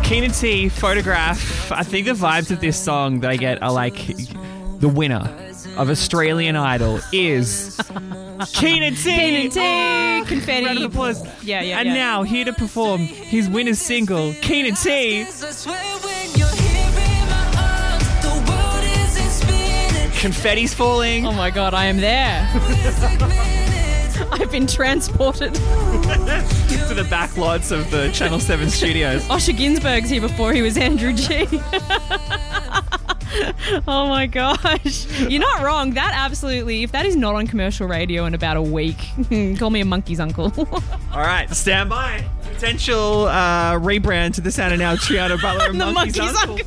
Keenan T, Photograph. I think the vibes of this song that I get are like the winner of Australian Idol is Keenan T. Keenan T. Confetti. Round of applause. Yeah. And now here to perform his winner's single, Keenan T. Confetti's falling. Oh my God, I am there. I've been transported to the backlots of the Channel 7 studios. Osher Ginsberg's here before he was Andrew G. Oh my gosh. You're not wrong. That absolutely, if that is not on commercial radio in about a week, call me a monkey's uncle. All right, stand by. Potential rebrand to the Sound of Now, Triana Butler and The Monkey's Uncle.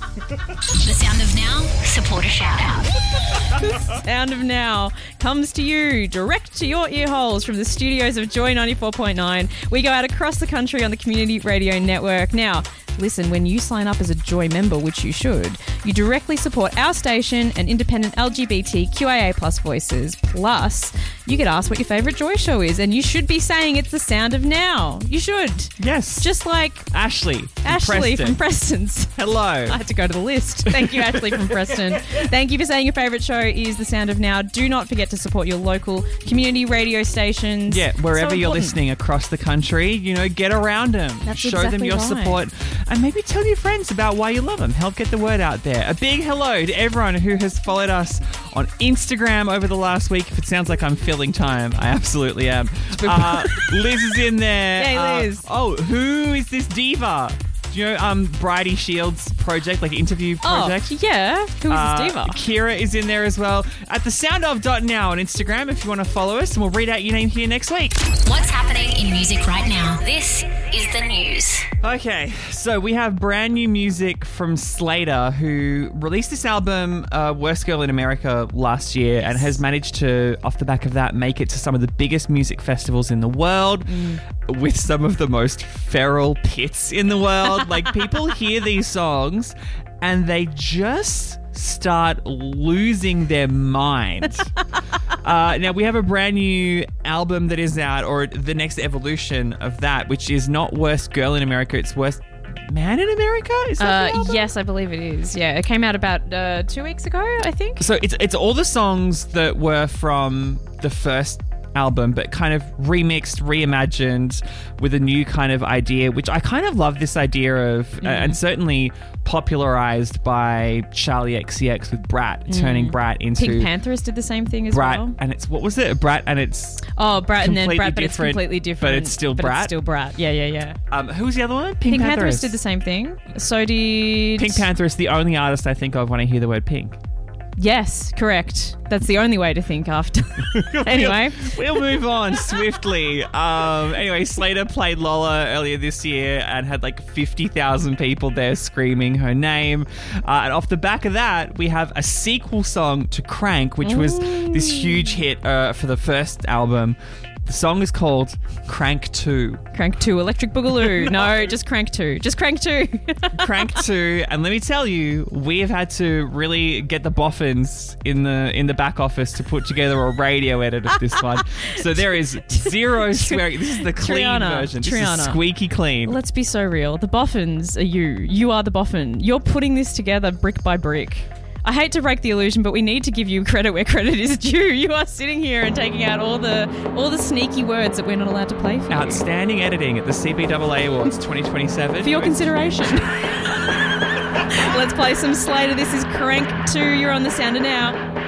The Sound of Now, support a shout out. The Sound of Now comes to you direct to your ear holes from the studios of Joy 94.9. We go out across the country on the Community Radio Network. Now, listen, when you sign up as a Joy member, which you should, you directly support our station and independent LGBTQIA plus voices. Plus, you get asked what your favourite Joy show is, and you should be saying it's The Sound of Now. You should. Yes. Just like Ashley from Preston's. Hello. I had to go to the list. Thank you, Ashley from Preston. Thank you for saying your favourite show is The Sound of Now. Do not forget to support your local community radio stations. Yeah, wherever So you're important. listening across the country, get around them. That's Show them exactly your right. support. And maybe tell your friends about why you love them. Help get the word out there. A big hello to everyone who has followed us on Instagram over the last week. If it sounds like I'm filling time, I absolutely am. Liz is in there. Hey, Liz. Who is this diva? Do you know Bridie Shields' project, like interview project? Oh, yeah. Who is this diva? Kira is in there as well. At thesoundof.now on Instagram if you want to follow us, and we'll read out your name here next week. What's happening in music right now? This is the news. Okay, so we have brand new music from Slater, who released this album, Worst Girl in America, last year, and has managed to, off the back of that, make it to some of the biggest music festivals in the world with some of the most feral pits in the world. Like, people hear these songs and they just start losing their mind. Now, we have a brand new album that is out, or the next evolution of that, which is not Worst Girl in America, it's Worst Man in America? Is that the album? Yes, I believe it is. Yeah, it came out about 2 weeks ago, I think. So it's all the songs that were from the first album, but kind of remixed, reimagined with a new kind of idea, which I kind of love this idea of, and certainly popularized by Charlie XCX with Brat, turning Brat into... Pink Panthers did the same thing as Brat, well. and it's, what was it? Brat, and it's... Oh, Brat and then completely Brat, but it's different, completely different. but it's still but Brat? It's still Brat. Yeah. Who was the other one? Pink Panthers did the same thing. So did... Pink Panther is the only artist I think of when I hear the word pink. Yes, correct. That's the only way to think after. Anyway. We'll move on swiftly. Anyway, Slater played Lola earlier this year and had like 50,000 people there screaming her name. And off the back of that, we have a sequel song to Crank, which was this huge hit for the first album. The song is called Crank 2. Crank 2, Electric Boogaloo. No, just Crank 2. Just Crank 2. Crank 2. And let me tell you, we have had to really get the boffins in the back office to put together a radio edit of this one. So there is zero swearing. This is the clean version. This is squeaky clean. Let's be so real. The boffins are you. You are the boffin. You're putting this together brick by brick. I hate to break the illusion, but we need to give you credit where credit is due. You are sitting here and taking out all the sneaky words that we're not allowed to play for you. Outstanding editing at the CBAA Awards 2027. For your consideration. Let's play some Slater. This is Crank 2. You're on The Sound of Now.